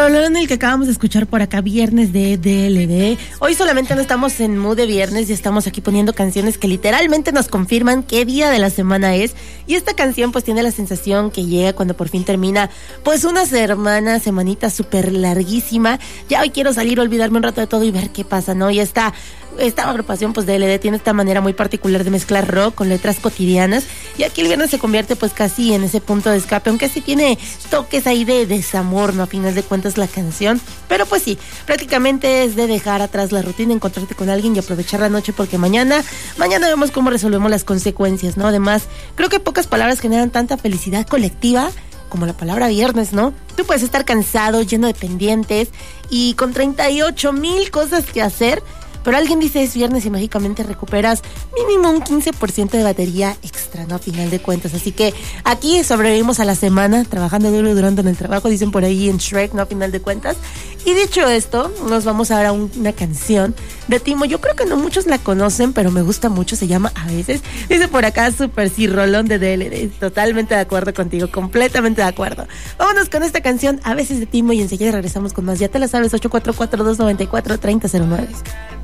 Rolón el que acabamos de escuchar por acá, Viernes de DLD. Hoy solamente no estamos en mood de viernes y estamos aquí poniendo canciones que literalmente nos confirman qué día de la semana es. Y esta canción pues tiene la sensación que llega cuando por fin termina pues una semanita súper larguísima. Ya hoy quiero salir, olvidarme un rato de todo y ver qué pasa, ¿no? Y esta agrupación pues DLD tiene esta manera muy particular de mezclar rock con letras cotidianas, y aquí el viernes se convierte pues casi en ese punto de escape, aunque sí tiene toques ahí de desamor, ¿no? A final de cuentas la canción, pero pues sí, prácticamente es de dejar atrás la rutina, encontrarte con alguien y aprovechar la noche, porque mañana vemos cómo resolvemos las consecuencias, ¿no? Además, creo que pocas palabras generan tanta felicidad colectiva como la palabra viernes, ¿no? Tú puedes estar cansado, lleno de pendientes y con 38,000 cosas que hacer, pero alguien dice es viernes y mágicamente recuperas mínimo un 15% de batería extra, ¿no? A final de cuentas. Así que aquí sobrevivimos a la semana, trabajando duro durante el trabajo, dicen por ahí en Shrek, ¿no? A final de cuentas. Y dicho esto, nos vamos ahora a una canción de Timo. Yo creo que no muchos la conocen, pero me gusta mucho, se llama A Veces. Dice por acá, súper sí, rolón de DLD. Totalmente de acuerdo contigo, completamente de acuerdo. Vámonos con esta canción, A Veces de Timo, y enseguida regresamos con más. Ya te la sabes, 844-294-3009.